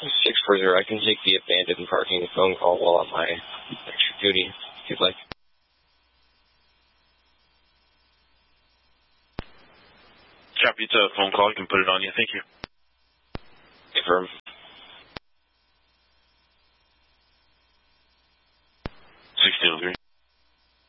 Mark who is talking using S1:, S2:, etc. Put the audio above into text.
S1: 640, I can take the abandoned parking phone call while on my extra duty, if you'd like.
S2: Copy, it's a phone call. You can put it on you. Thank you.
S1: Confirm.
S2: 1603.